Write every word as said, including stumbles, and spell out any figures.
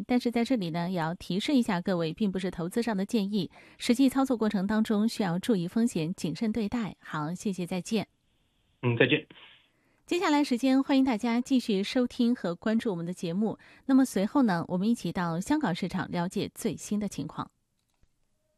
但是在这里呢，也要提示一下各位，并不是投资上的建议，实际操作过程当中需要注意风险，谨慎对待。好，谢谢，再见。 嗯，再见。 接下来时间，欢迎大家继续收听和关注我们的节目。那么随后呢，我们一起到香港市场了解最新的情况。